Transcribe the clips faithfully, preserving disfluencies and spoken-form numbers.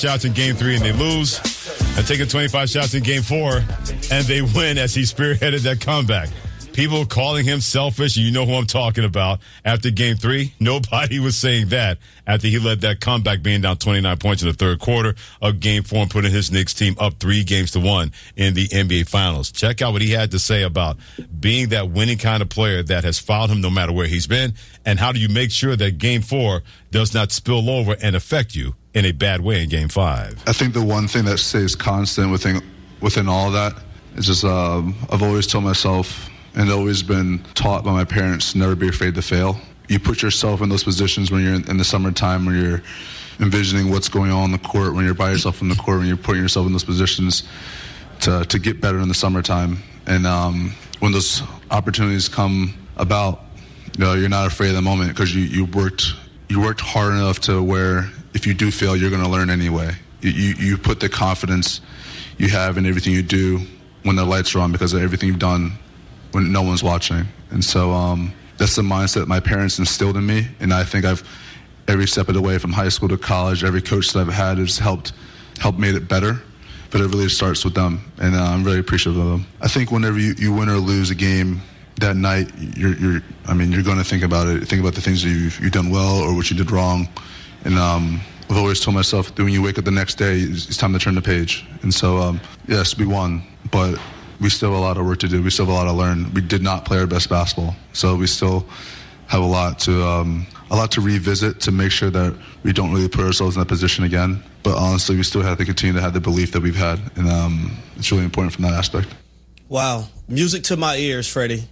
shots in game three and they lose, and taking twenty-five shots in game four and they win as he spearheaded that comeback. People calling him selfish, and you know who I'm talking about. After game three, nobody was saying that after he led that comeback, being down twenty-nine points in the third quarter of game four and putting his Knicks team up three games to one in the N B A Finals. Check out what he had to say about being that winning kind of player that has followed him no matter where he's been, and how do you make sure that game four does not spill over and affect you in a bad way in game five. I think the one thing that stays constant within within all of that is just um, I've always told myself, and always been taught by my parents, never be afraid to fail. You put yourself in those positions when you're in, in the summertime, when you're envisioning what's going on in the court, when you're by yourself in the court, when you're putting yourself in those positions to to get better in the summertime. And um, when those opportunities come about, you know, you're not afraid of the moment because you, you worked you worked hard enough to where if you do fail, you're going to learn anyway. You, you you put the confidence you have in everything you do when the lights are on because of everything you've done when no one's watching. And so um, that's the mindset my parents instilled in me, and I think I've, every step of the way from high school to college, every coach that I've had has helped helped made it better, but it really starts with them, and uh, I'm really appreciative of them. I think whenever you, you win or lose a game that night, you're, you're I mean, you're going to think about it, think about the things that you've, you've done well or what you did wrong, and um, I've always told myself that when you wake up the next day, it's, it's time to turn the page. And so, um, yes, we won, but we still have a lot of work to do. We still have a lot to learn. We did not play our best basketball, so we still have a lot to um, a lot to revisit to make sure that we don't really put ourselves in that position again. But honestly, we still have to continue to have the belief that we've had, and um, it's really important from that aspect. Wow, music to my ears, Freddie.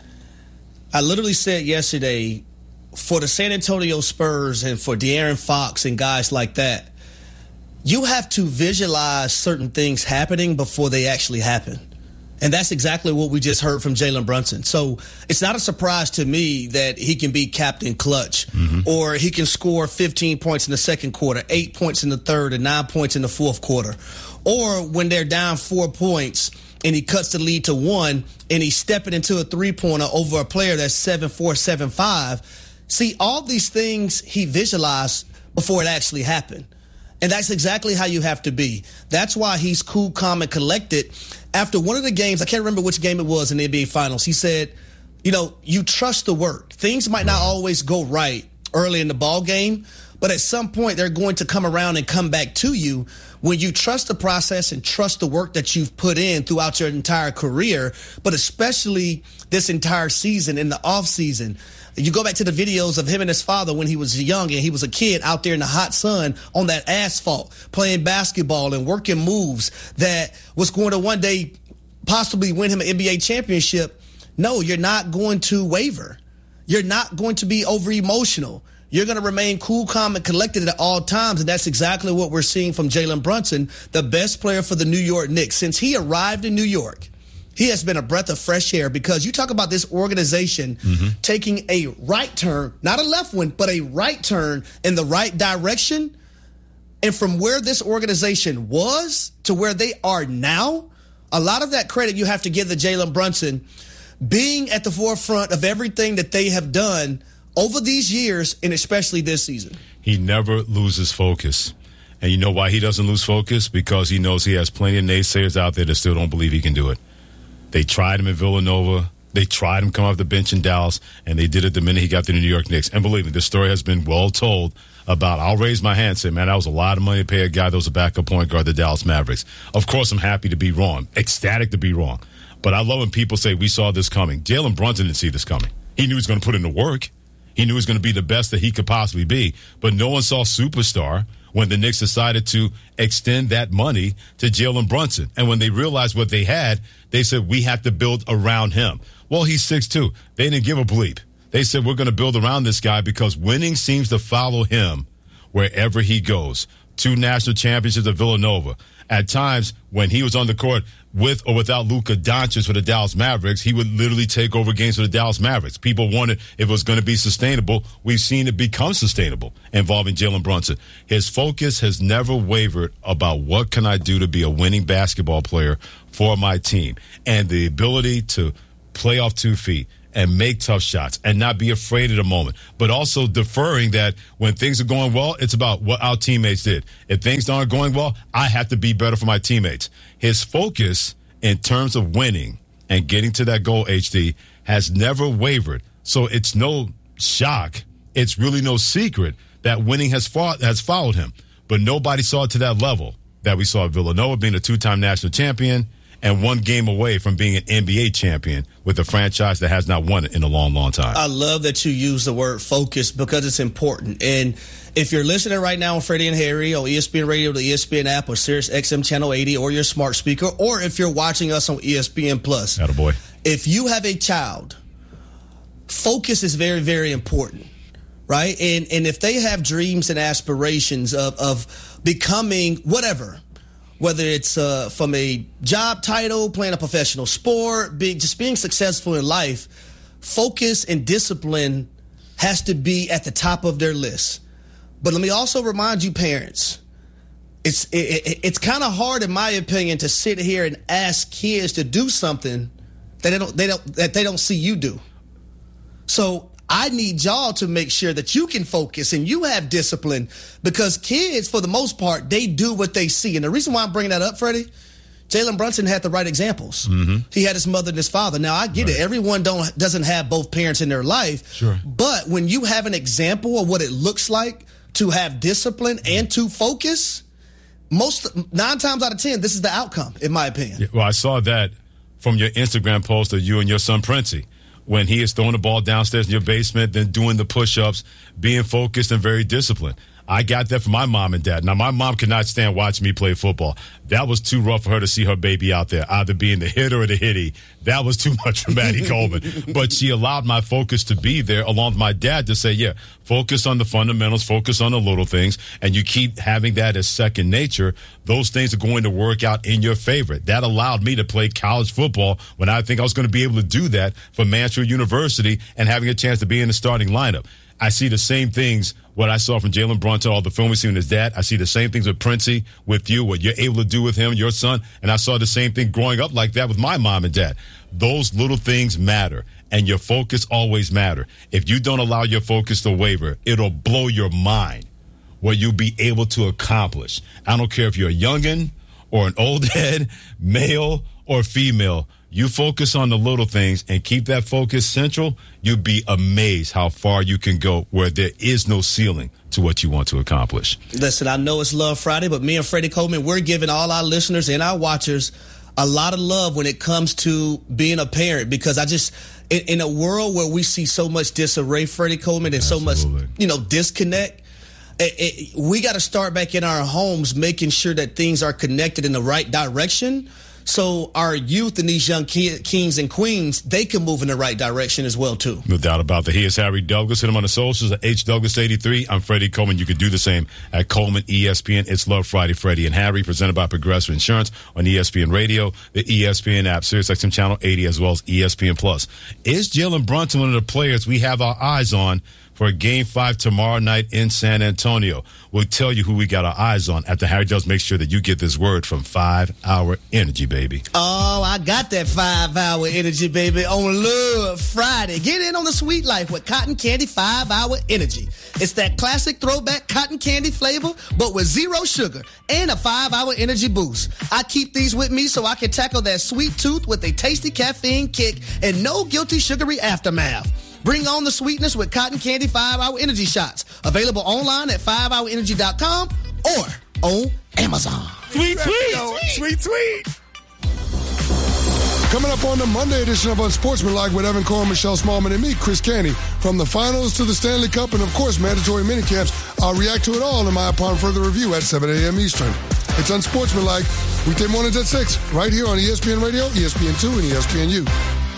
I literally said yesterday, for the San Antonio Spurs and for De'Aaron Fox and guys like that, you have to visualize certain things happening before they actually happen. And that's exactly what we just heard from Jalen Brunson. So it's not a surprise to me that he can be Captain Clutch, mm-hmm. or he can score fifteen points in the second quarter, eight points in the third, and nine points in the fourth quarter. Or when they're down four points and he cuts the lead to one and he's stepping into a three-pointer over a player that's seven four, seven five. See, all these things he visualized before it actually happened. And that's exactly how you have to be. That's why he's cool, calm, and collected. After one of the games, I can't remember which game it was in the N B A Finals, he said, you know, you trust the work. Things might not always go right early in the ball game, but at some point they're going to come around and come back to you when you trust the process and trust the work that you've put in throughout your entire career, but especially this entire season in the off season. You go back to the videos of him and his father when he was young and he was a kid out there in the hot sun on that asphalt playing basketball and working moves that was going to one day possibly win him an N B A championship. No, you're not going to waver. You're not going to be over emotional. You're going to remain cool, calm, and collected at all times, and that's exactly what we're seeing from Jalen Brunson, the best player for the New York Knicks. Since he arrived in New York, he has been a breath of fresh air because you talk about this organization mm-hmm. taking a right turn, not a left one, but a right turn in the right direction. And from where this organization was to where they are now, a lot of that credit you have to give to Jalen Brunson being at the forefront of everything that they have done over these years, and especially this season. He never loses focus. And you know why he doesn't lose focus? Because he knows he has plenty of naysayers out there that still don't believe he can do it. They tried him in Villanova. They tried him come off the bench in Dallas, and they did it the minute he got to the New York Knicks. And believe me, this story has been well told about, I'll raise my hand and say, man, that was a lot of money to pay a guy that was a backup point guard, the Dallas Mavericks. Of course, I'm happy to be wrong, ecstatic to be wrong. But I love when people say, we saw this coming. Jalen Brunson didn't see this coming. He knew he was going to put in the work. He knew he was going to be the best that he could possibly be. But no one saw superstar when the Knicks decided to extend that money to Jalen Brunson. And when they realized what they had, they said, we have to build around him. Well, he's six two. They didn't give a bleep. They said, we're going to build around this guy because winning seems to follow him wherever he goes. Two national championships at Villanova. At times, when he was on the court with or without Luka Doncic for the Dallas Mavericks, he would literally take over games for the Dallas Mavericks. People wondered if it was going to be sustainable. We've seen it become sustainable involving Jalen Brunson. His focus has never wavered about what can I do to be a winning basketball player for my team, and the ability to play off two feet and make tough shots and not be afraid of the moment, but also deferring that when things are going well, it's about what our teammates did. If things aren't going well, I have to be better for my teammates. His focus in terms of winning and getting to that goal, H D, has never wavered. So it's no shock. It's really no secret that winning has fought, has followed him. But nobody saw it to that level that we saw at Villanova, being a two-time national champion and one game away from being an N B A champion with a franchise that has not won it in a long, long time. I love that you use the word focus because it's important. And if you're listening right now on Freddie and Harry on E S P N Radio, the E S P N app, or Sirius X M Channel eighty, or your smart speaker, or if you're watching us on E S P N Plus, attaboy. If you have a child, focus is very, very important, right? And and if they have dreams and aspirations of, of becoming whatever, whether it's uh, from a job title, playing a professional sport, being, just being successful in life, focus and discipline has to be at the top of their list. But let me also remind you, parents, it's it, it, it's kind of hard, in my opinion, to sit here and ask kids to do something that they don't they don't that they don't see you do. So I need y'all to make sure that you can focus and you have discipline, because kids, for the most part, they do what they see. And the reason why I'm bringing that up, Freddie, Jalen Brunson had the right examples. Mm-hmm. He had his mother and his father. Now, I get right. it. Everyone don't doesn't have both parents in their life. Sure. But when you have an example of what it looks like to have discipline and to focus, most nine times out of ten, this is the outcome, in my opinion. Yeah, well, I saw that from your Instagram post of you and your son, Princey, when he is throwing the ball downstairs in your basement, then doing the push-ups, being focused and very disciplined. I got that from my mom and dad. Now, my mom could not stand watching me play football. That was too rough for her to see her baby out there, either being the hitter or the hitty. That was too much for Maddie Coleman. But she allowed my focus to be there, along with my dad, to say, yeah, focus on the fundamentals, focus on the little things, and you keep having that as second nature. Those things are going to work out in your favor. That allowed me to play college football when I think I was going to be able to do that for Mansfield University and having a chance to be in the starting lineup. I see the same things, what I saw from Jalen Brunson, all the film we see with his dad. I see the same things with Princey, with you, what you're able to do with him, your son. And I saw the same thing growing up like that with my mom and dad. Those little things matter, and your focus always matter. If you don't allow your focus to waver, it'll blow your mind what you'll be able to accomplish. I don't care if you're a youngin' or an old head, male or female. You focus on the little things and keep that focus central, you'll be amazed how far you can go, where there is no ceiling to what you want to accomplish. Listen, I know it's Love Friday, but me and Freddie Coleman, we're giving all our listeners and our watchers a lot of love when it comes to being a parent, because I just, in, in a world where we see so much disarray, Freddie Coleman, and Absolutely. so much, you know, disconnect, it, it, we got to start back in our homes making sure that things are connected in the right direction, so our youth and these young ki- kings and queens, they can move in the right direction as well, too. No doubt about that. He is Harry Douglas. Hit him on the socials at H Douglas eighty-three. I'm Freddie Coleman. You can do the same at Coleman E S P N. It's Love Friday, Freddie and Harry, presented by Progressive Insurance on E S P N Radio, the E S P N app, Sirius X M Channel eighty, as well as E S P N Plus. Is Jalen Brunson one of the players we have our eyes on for Game five tomorrow night in San Antonio? We'll tell you who we got our eyes on after Harry does make sure that you get this word from five hour Energy, baby. Oh, I got that five hour Energy, baby, on Love Friday. Get in on the sweet life with Cotton Candy five hour Energy. It's that classic throwback cotton candy flavor, but with zero sugar and a five hour energy boost. I keep these with me so I can tackle that sweet tooth with a tasty caffeine kick and no guilty sugary aftermath. Bring on the sweetness with Cotton Candy five hour Energy Shots. Available online at five hour energy dot com or on Amazon. Sweet, sweet, sweet, sweet. Coming up on the Monday edition of Unsportsmanlike with Evan Cohen, Michelle Smallman, and me, Chris Canty. From the finals to the Stanley Cup and, of course, mandatory minicamps, I'll react to it all in my upon further review at seven a.m. Eastern. It's Unsportsmanlike, weekday mornings at six, right here on E S P N Radio, E S P N two, and E S P N U.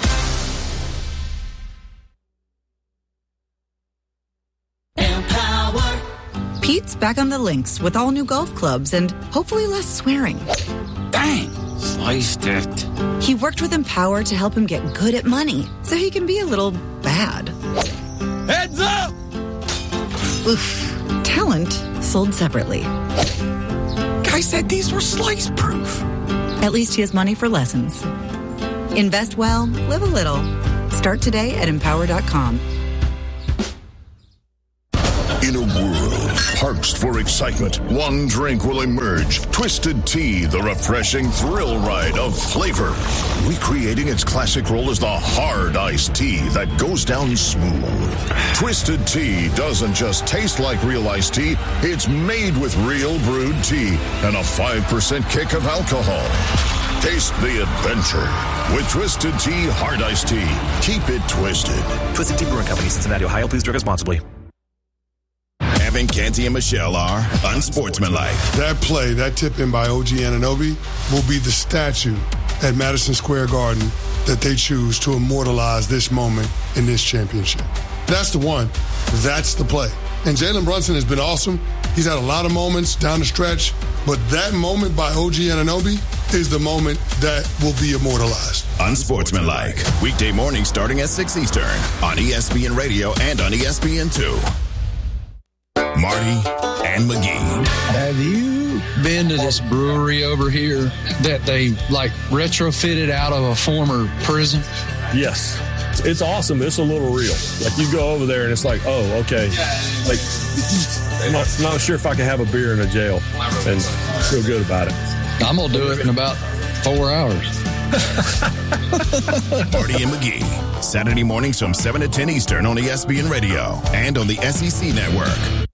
Pete's back on the links with all new golf clubs and hopefully less swearing. Dang, sliced it. He worked with Empower to help him get good at money so he can be a little bad. Heads up! Oof. Talent sold separately. Guy said these were slice proof. At least he has money for lessons. Invest well, live a little. Start today at empower dot com. In a world parched for excitement, one drink will emerge. Twisted Tea, the refreshing thrill ride of flavor. Recreating its classic role as the hard iced tea that goes down smooth. Twisted Tea doesn't just taste like real iced tea, it's made with real brewed tea and a five percent kick of alcohol. Taste the adventure with Twisted Tea Hard Iced Tea. Keep it twisted. Twisted Tea Brewing Company, Cincinnati, Ohio. Please drink responsibly. Evan, Canty, and Michelle are unsportsmanlike. That play, that tip in by O G Anunoby, will be the statue at Madison Square Garden that they choose to immortalize this moment in this championship. That's the one. That's the play. And Jalen Brunson has been awesome. He's had a lot of moments down the stretch, but that moment by O G Anunoby is the moment that will be immortalized. Unsportsmanlike. Weekday morning starting at six Eastern on E S P N Radio and on E S P N two. Marty and McGee. Have you been to this brewery over here that they like retrofitted out of a former prison? Yes. It's awesome. It's a little real. Like you go over there and it's like, oh, okay. Like I'm not, not sure if I can have a beer in a jail and feel good about it. I'm going to do it in about four hours. Marty and McGee. Saturday mornings from seven to ten Eastern on E S P N Radio and on the S E C Network.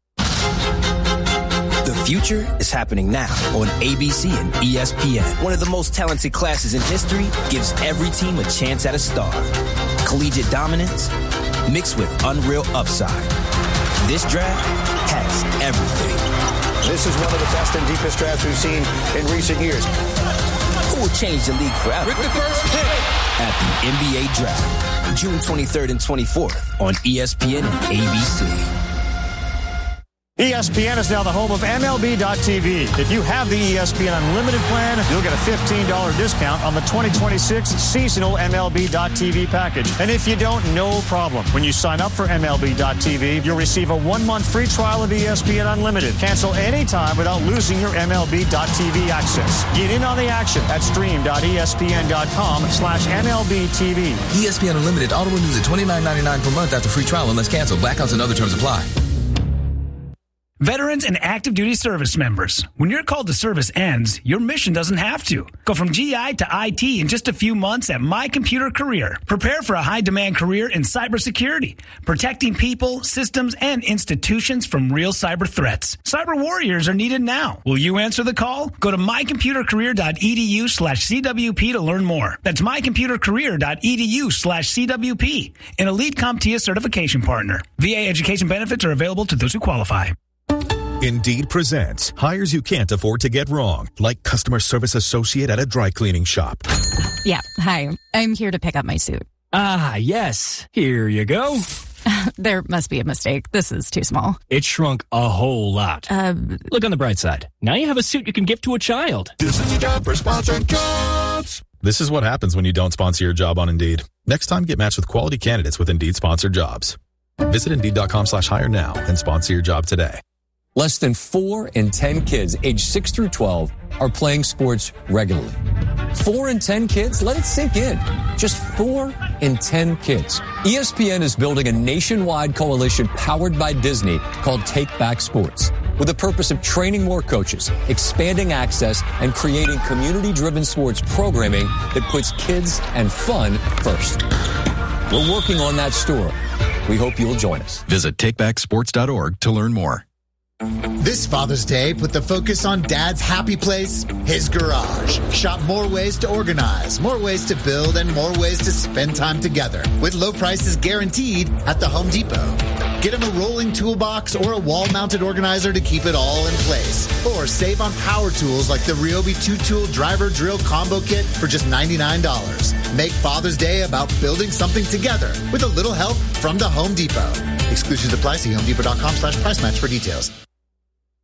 The future is happening now on A B C and E S P N. One of the most talented classes in history gives every team a chance at a star. Collegiate dominance mixed with unreal upside. This draft has everything. This is one of the best and deepest drafts we've seen in recent years. Who will change the league forever? With the first pick at the N B A Draft, June twenty-third and twenty-fourth on E S P N and A B C. E S P N is now the home of M L B dot T V. If you have the E S P N Unlimited plan, you'll get a fifteen dollars discount on the twenty twenty-six seasonal M L B dot T V package. And if you don't, no problem. When you sign up for M L B dot T V, you'll receive a one-month free trial of E S P N Unlimited. Cancel anytime without losing your M L B dot T V access. Get in on the action at stream dot E S P N dot com slash M L B T V. E S P N Unlimited auto renews at twenty-nine ninety-nine per month after free trial unless canceled. Blackouts and other terms apply. Veterans and active duty service members. When your call to service ends, your mission doesn't have to. Go from G I to I T in just a few months at My Computer Career. Prepare for a high-demand career in cybersecurity, protecting people, systems, and institutions from real cyber threats. Cyber warriors are needed now. Will you answer the call? Go to my computer career dot e d u slash C W P to learn more. That's my computer career dot e d u slash C W P, an elite CompTIA certification partner. V A education benefits are available to those who qualify. Indeed presents hires you can't afford to get wrong, like customer service associate at a dry cleaning shop. Yeah, hi. I'm here to pick up my suit. Ah, yes. Here you go. There must be a mistake. This is too small. It shrunk a whole lot. Uh, Look on the bright side. Now you have a suit you can give to a child. This is a job for sponsored jobs. This is what happens when you don't sponsor your job on Indeed. Next time, get matched with quality candidates with Indeed sponsored jobs. Visit Indeed dot com slash hire now and sponsor your job today. Less than four in ten kids aged six through twelve are playing sports regularly. Four in ten kids? Let it sink in. Just four in ten kids. E S P N is building a nationwide coalition powered by Disney called Take Back Sports, with the purpose of training more coaches, expanding access, and creating community-driven sports programming that puts kids and fun first. We're working on that story. We hope you'll join us. Visit take back sports dot org to learn more. This Father's Day, put the focus on Dad's happy place, his garage. Shop more ways to organize, more ways to build, and more ways to spend time together with low prices guaranteed at the Home Depot. Get him a rolling toolbox or a wall-mounted organizer to keep it all in place. Or save on power tools like the Ryobi two-tool driver drill combo kit for just ninety-nine dollars. Make Father's Day about building something together with a little help from the Home Depot. Exclusions apply. See home depot dot com slash price match for details.